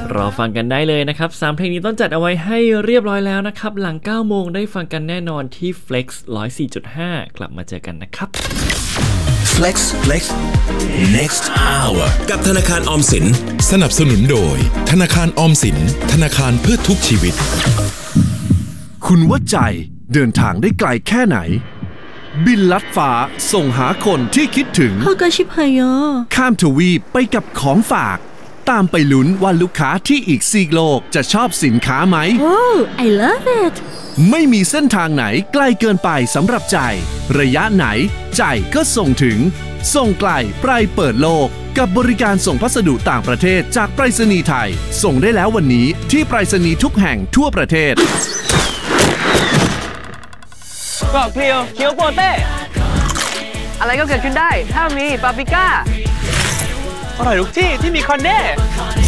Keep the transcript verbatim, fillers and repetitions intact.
รอฟังกันได้เลยนะครับสามเพลงนี้ต้นจัดเอาไว้ให้เรียบร้อยแล้วนะครับหลังเก้าโมงได้ฟังกันแน่นอนที่ Flex หนึ่งร้อยสี่จุดห้า กลับมาเจอกันนะครับ Flex Flex Next Hour กับธนาคารออมสินสนับสนุนโดยธนาคารออมสินธนาคารเพื่อทุกชีวิตคุณว่าใจเดินทางได้ไกลแค่ไหนบินลัดฟ้าส่งหาคนที่คิดถึงข้ามทวีปไปกับของฝากตามไปลุ้นว่าลูกค้าที่อีกซีกโลกจะชอบสินค้าไหม Oh I love it ไม่มีเส้นทางไหนไกลเกินไปสำหรับใจระยะไหนใจก็ส่งถึงส่งไกลไปเปิดโลกกับบริการส่งพัสดุต่างประเทศจากไปรษณีย์ไทยส่งได้แล้ววันนี้ที่ไปรษณีย์ทุกแห่งทั่วประเทศเกาะเกลียวเคียวโปเต้อะไรก็เกิดขึ้นได้ถ้ามีปาปริก้าอร่อยทุกที่ที่มีคอนเน่